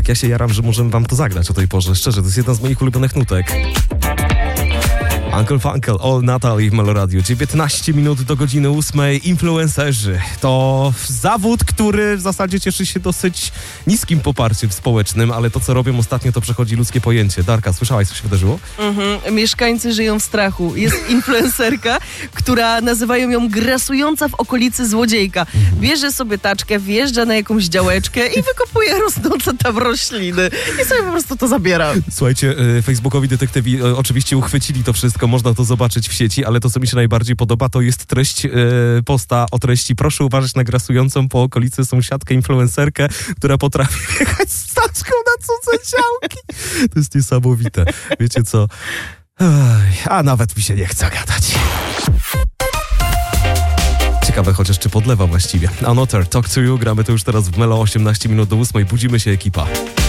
Jak ja się jaram, że możemy wam to zagrać o tej porze. Szczerze, to jest jedna z moich ulubionych nutek. Uncle Funkel, All Natalie w Meloradiu. 19 minut do godziny 8. Influencerzy to zawód, który w zasadzie cieszy się dosyć niskim poparciem społecznym, ale to, co robią ostatnio, to przechodzi ludzkie pojęcie. Darka, słyszałaś, co się wydarzyło? Mieszkańcy żyją w strachu. Jest influencerka, która nazywają ją grasująca w okolicy złodziejka. Bierze sobie taczkę, wjeżdża na jakąś działeczkę i wykopuje rosnące tam rośliny. I sobie po prostu to zabiera. Słuchajcie, facebookowi detektywi oczywiście uchwycili to wszystko, można to zobaczyć w sieci, ale to, co mi się najbardziej podoba, to jest treść posta o treści: proszę uważać na grasującą po okolicy sąsiadkę influencerkę, która potrafi jechać z taczką na cudze działki. To jest niesamowite. Wiecie co? A nawet mi się nie chce gadać. Ciekawe chociaż, czy podlewa właściwie. Anoter, Talk to You, gramy to już teraz w Melo, 18 minut do 8. Budzimy się, ekipa.